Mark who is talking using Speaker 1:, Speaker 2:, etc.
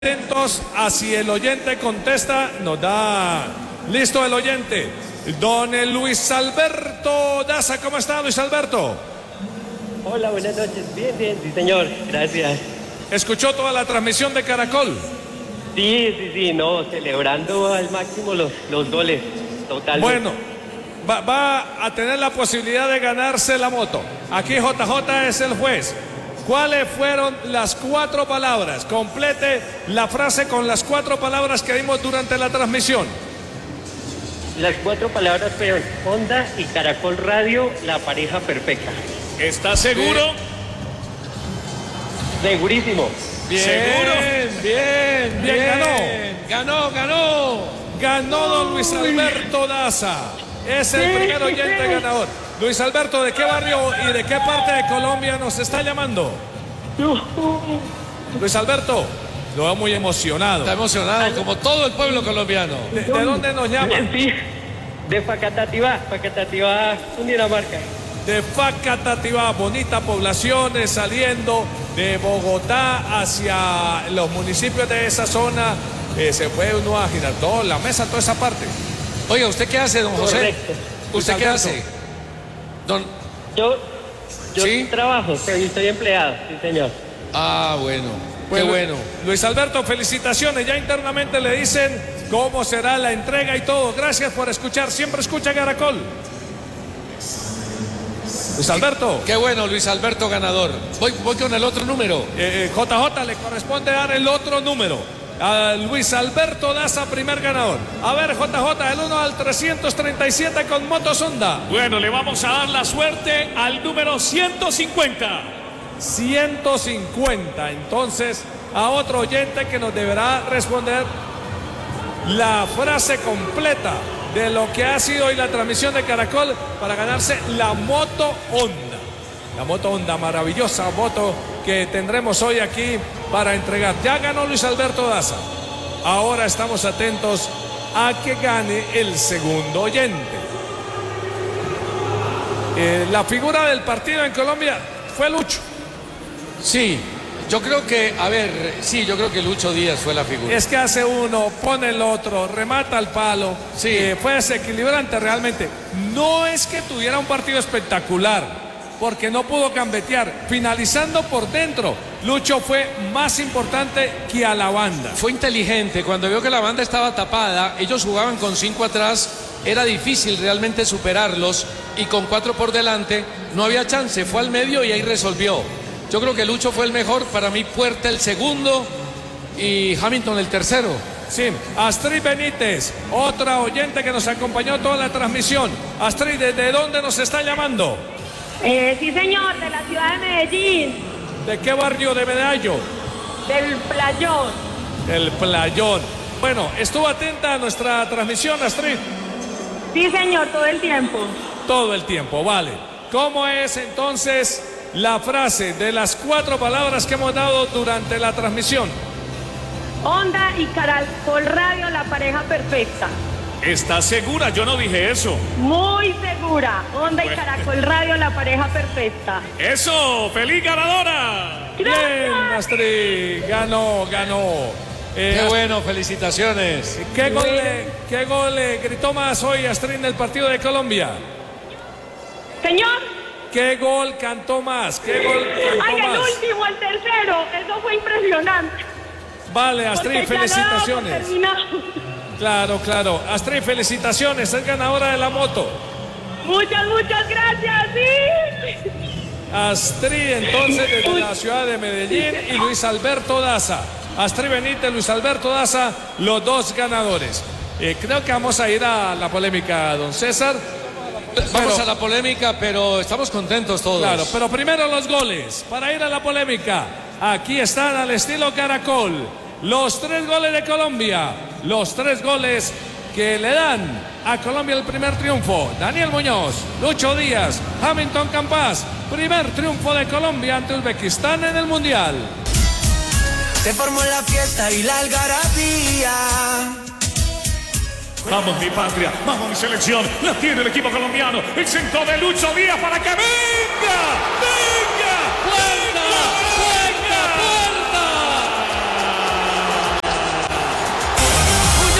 Speaker 1: Atentos a si el oyente contesta, nos da listo el oyente. Don Luis Alberto Daza, ¿cómo está Luis Alberto?
Speaker 2: Hola, buenas noches. Bien, sí señor, gracias.
Speaker 1: ¿Escuchó toda la transmisión de Caracol?
Speaker 2: Sí, no, celebrando al máximo los goles, totalmente.
Speaker 1: Bueno, va a tener la posibilidad de ganarse la moto. Aquí JJ es el juez. ¿Cuáles fueron las 4 palabras? Complete la frase con las 4 palabras que dimos durante la transmisión.
Speaker 2: Las 4 palabras fueron Honda y Caracol Radio, la pareja perfecta.
Speaker 3: ¿Está seguro?
Speaker 2: Segurísimo.
Speaker 1: Bien,
Speaker 3: ¿Seguro?
Speaker 1: Bien, ganó don Luis Alberto Daza. Es el primer oyente ganador. Luis Alberto, ¿de qué barrio y de qué parte de Colombia nos está llamando? Luis Alberto, lo veo muy emocionado.
Speaker 3: Está emocionado, como todo el pueblo colombiano.
Speaker 1: ¿De dónde nos llama?
Speaker 2: Sí, de Facatativá, Cundinamarca.
Speaker 1: De Facatativá, bonita población, saliendo de Bogotá hacia los municipios de esa zona. Se puede uno a Girardot, La Mesa, toda esa parte.
Speaker 3: Oiga, ¿usted qué hace, don José?
Speaker 2: Correcto.
Speaker 3: ¿Usted qué hace? Don...
Speaker 2: Yo
Speaker 3: ¿Sí?
Speaker 2: trabajo, estoy empleado, sí señor.
Speaker 3: Ah, bueno, qué bueno.
Speaker 1: Luis Alberto, felicitaciones. Ya internamente le dicen cómo será la entrega y todo. Gracias por escuchar. Siempre escucha Caracol. Luis Alberto.
Speaker 3: Qué bueno, Luis Alberto ganador. Voy con el otro número.
Speaker 1: JJ, le corresponde dar el otro número. A Luis Alberto Daza, primer ganador. A ver, JJ, el 1 al 337 con motos Honda.
Speaker 4: Bueno, le vamos a dar la suerte al número 150.
Speaker 1: 150. Entonces, a otro oyente que nos deberá responder la frase completa de lo que ha sido hoy la transmisión de Caracol para ganarse la moto Honda. La moto Honda, maravillosa moto que tendremos hoy aquí para entregar. Ya ganó Luis Alberto Daza. Ahora estamos atentos a que gane el segundo oyente. La figura del partido en Colombia fue Lucho.
Speaker 3: Sí, yo creo que, yo creo que Lucho Díaz fue la figura.
Speaker 1: Es que hace uno, pone el otro, remata al palo.
Speaker 3: Sí.
Speaker 1: Fue desequilibrante realmente. No es que tuviera un partido espectacular, porque no pudo gambetear. Finalizando por dentro, Lucho fue más importante que a la banda.
Speaker 3: Fue inteligente, cuando vio que la banda estaba tapada, ellos jugaban con 5 atrás, era difícil realmente superarlos, y con 4 por delante no había chance, fue al medio y ahí resolvió. Yo creo que Lucho fue el mejor, para mí Puerta el segundo y Hamilton el tercero.
Speaker 1: Sí, Astrid Benítez, otra oyente que nos acompañó toda la transmisión. Astrid, ¿desde dónde nos está llamando?
Speaker 5: Sí, señor, de la ciudad de Medellín,
Speaker 1: ¿De qué barrio de Medallo?
Speaker 5: del Playón.
Speaker 1: El Playón. Bueno, ¿estuvo atenta a nuestra transmisión, Astrid?
Speaker 5: Sí, señor, todo el tiempo.
Speaker 1: Todo el tiempo, vale. ¿Cómo es entonces la frase de las 4 palabras que hemos dado durante la transmisión?
Speaker 5: Honda y Caracol Radio, la pareja perfecta.
Speaker 4: ¿Está segura? Yo no dije eso.
Speaker 5: Muy segura. Honda y Caracol Radio, la pareja perfecta.
Speaker 4: ¡Eso! ¡Feliz ganadora!
Speaker 1: Bien, Astrid, ganó.
Speaker 3: Qué bueno, felicitaciones.
Speaker 1: ¿Qué gol le gritó más hoy Astrid en el partido de Colombia?
Speaker 5: Señor.
Speaker 1: ¿Qué gol cantó más? ¿Qué gol cantó
Speaker 5: Ay, el
Speaker 1: más?
Speaker 5: último, el tercero. Eso fue impresionante.
Speaker 1: Vale, Astrid,
Speaker 5: Porque ya no daba por
Speaker 1: felicitaciones.
Speaker 5: terminado.
Speaker 1: Claro. Astrid, felicitaciones, es ganadora de la moto.
Speaker 5: Muchas gracias, sí.
Speaker 1: Astrid, entonces, desde la ciudad de Medellín, y Luis Alberto Daza. Astrid Benítez, Luis Alberto Daza, los 2 ganadores. Creo que vamos a ir a la polémica, don César.
Speaker 3: Vamos a la polémica, pero estamos contentos todos.
Speaker 1: Claro, pero primero los goles. Para ir a la polémica, aquí están al estilo Caracol. Los 3 goles de Colombia. Los 3 goles que le dan a Colombia el primer triunfo. Daniel Muñoz, Lucho Díaz, Hamilton Campas. Primer triunfo de Colombia ante Uzbekistán en el Mundial.
Speaker 6: Se formó la fiesta y la algarabía.
Speaker 4: Vamos mi patria, vamos mi selección. La tiene el equipo colombiano. El centro de Lucho Díaz para que venga. ¡Fuera!